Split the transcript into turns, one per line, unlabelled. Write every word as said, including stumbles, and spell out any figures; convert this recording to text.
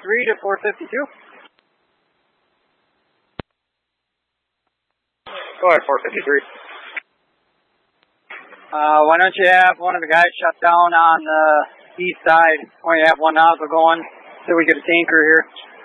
fifty-three to four fifty-two.
Go ahead, four fifty-three.
Uh, why don't you have one of the guys shut down on the east side when you have one nozzle going so we get a tanker here?